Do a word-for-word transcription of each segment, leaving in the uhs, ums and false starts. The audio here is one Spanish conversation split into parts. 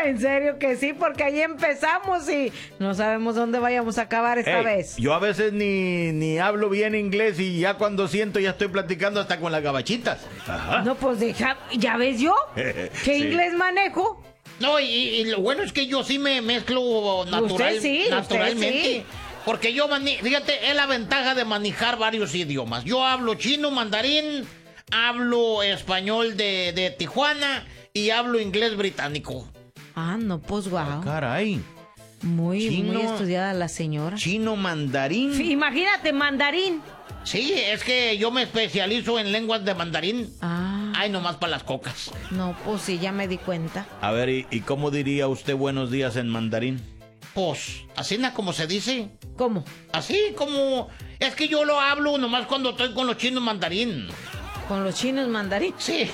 en serio que sí, porque ahí empezamos y no sabemos dónde vayamos a acabar esta Hey, vez. Yo a veces ni, ni hablo bien inglés y ya cuando siento ya estoy platicando hasta con las gabachitas. Ajá. No, pues deja, ¿ya ves yo? ¿Qué Sí. inglés manejo? No, y, y lo bueno es que yo sí me mezclo natural, Usted sí, usted naturalmente. sí. Porque yo, mani- fíjate, es la ventaja de manejar varios idiomas. Yo hablo chino, mandarín, hablo español de, de Tijuana y hablo inglés británico. Ah, no, pues guau. Caray. Muy, Chino. muy estudiada la señora. Chino mandarín. Sí, imagínate, mandarín. Sí, es que yo me especializo en lenguas de mandarín. Ah, Ay, nomás para las cocas. no, pues sí, ya me di cuenta. A ver, ¿y, y cómo diría usted buenos días en mandarín? Pues, así na como se dice. ¿Cómo? Así como... Es que yo lo hablo nomás cuando estoy con los chinos mandarín. ¿Con los chinos mandarín? Sí.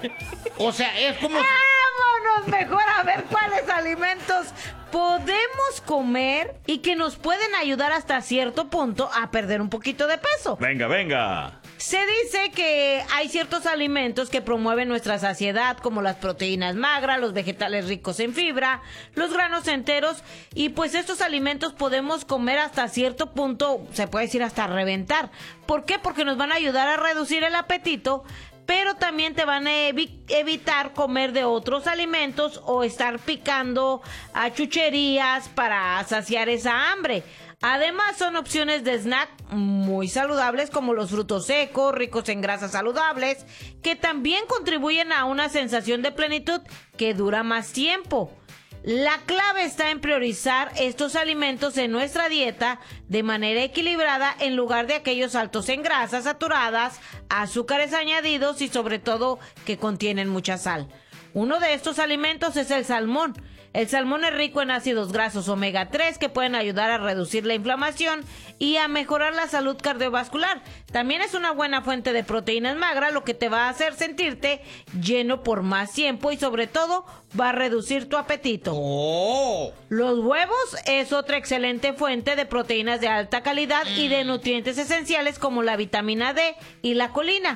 O sea, es como... Vámonos mejor a ver cuáles alimentos podemos comer y que nos pueden ayudar hasta cierto punto a perder un poquito de peso. Venga, venga. Se dice que hay ciertos alimentos que promueven nuestra saciedad, como las proteínas magras, los vegetales ricos en fibra, los granos enteros, y pues estos alimentos podemos comer hasta cierto punto, se puede decir hasta reventar. ¿Por qué? Porque nos van a ayudar a reducir el apetito, pero también te van a evi- evitar comer de otros alimentos o estar picando a chucherías para saciar esa hambre. Además, son opciones de snack muy saludables como los frutos secos, ricos en grasas saludables, que también contribuyen a una sensación de plenitud que dura más tiempo. La clave está en priorizar estos alimentos en nuestra dieta de manera equilibrada en lugar de aquellos altos en grasas saturadas, azúcares añadidos y sobre todo que contienen mucha sal. Uno de estos alimentos es el salmón. El salmón es rico en ácidos grasos omega tres que pueden ayudar a reducir la inflamación y a mejorar la salud cardiovascular. También es una buena fuente de proteínas magras, lo que te va a hacer sentirte lleno por más tiempo y sobre todo va a reducir tu apetito. ¡Oh! Los huevos es otra excelente fuente de proteínas de alta calidad y de nutrientes esenciales como la vitamina D y la colina,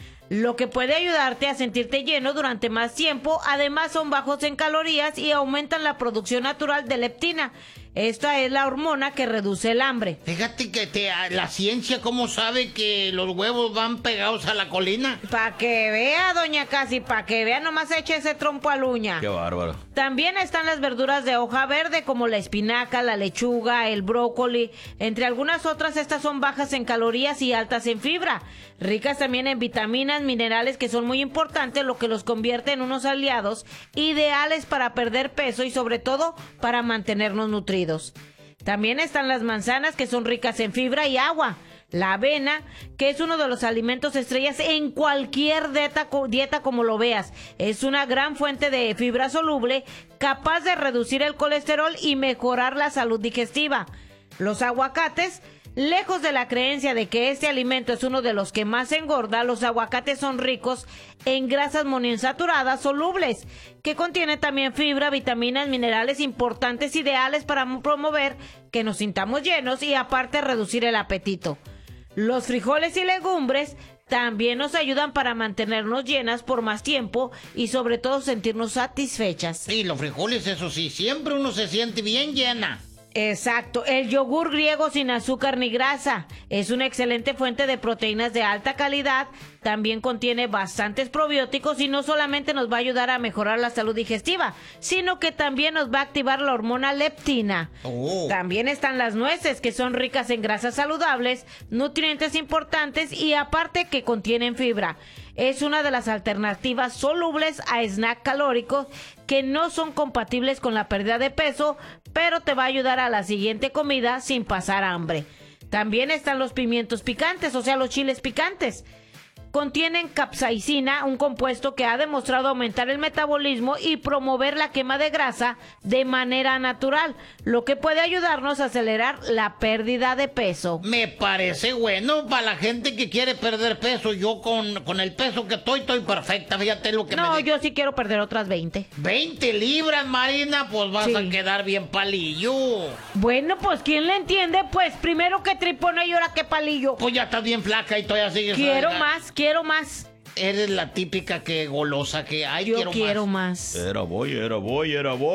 lo que puede ayudarte a sentirte lleno durante más tiempo. Además son bajos en calorías y aumentan la producción natural de leptina. Esta es la hormona que reduce el hambre. Fíjate que te, la ciencia, ¿cómo sabe que los huevos van pegados a la colina? Para que vea, doña Casi, para que vea, nomás eche ese trompo a la uña. Qué bárbaro. También están las verduras de hoja verde como la espinaca, la lechuga, el brócoli. Entre algunas otras, estas son bajas en calorías y altas en fibra. Ricas también en vitaminas, minerales que son muy importantes, lo que los convierte en unos aliados ideales para perder peso y sobre todo para mantenernos nutridos. También están las manzanas que son ricas en fibra y agua. La avena, que es uno de los alimentos estrellas en cualquier dieta, dieta como lo veas. Es una gran fuente de fibra soluble, capaz de reducir el colesterol y mejorar la salud digestiva. Los aguacates, lejos de la creencia de que este alimento es uno de los que más engorda, los aguacates son ricos en grasas monoinsaturadas solubles, que contienen también fibra, vitaminas, minerales importantes ideales para promover que nos sintamos llenos y aparte reducir el apetito. Los frijoles y legumbres también nos ayudan para mantenernos llenas por más tiempo y sobre todo sentirnos satisfechas. Sí, los frijoles, eso sí, siempre uno se siente bien llena. Exacto, el yogur griego sin azúcar ni grasa es una excelente fuente de proteínas de alta calidad, también contiene bastantes probióticos y no solamente nos va a ayudar a mejorar la salud digestiva, sino que también nos va a activar la hormona leptina. Oh. También están las nueces que son ricas en grasas saludables, nutrientes importantes y aparte que contienen fibra. Es una de las alternativas solubles a snack calóricos que no son compatibles con la pérdida de peso, pero te va a ayudar a la siguiente comida sin pasar hambre. También están los pimientos picantes, o sea, los chiles picantes. Contienen capsaicina, un compuesto que ha demostrado aumentar el metabolismo y promover la quema de grasa de manera natural, lo que puede ayudarnos a acelerar la pérdida de peso. Me parece bueno para la gente que quiere perder peso. Yo con, con el peso que estoy, estoy perfecta. Fíjate lo que No, me... yo sí quiero perder otras veinte. veinte libras, Marina, pues vas Sí. a quedar bien palillo. Bueno, pues ¿quién le entiende? Pues primero que tripona y ahora que palillo. Pues ya estás bien flaca y todavía sigues... Quiero flaca. más, quiero más. Eres la típica que golosa que hay. Yo quiero, quiero más. más. Era voy, era voy, era voy.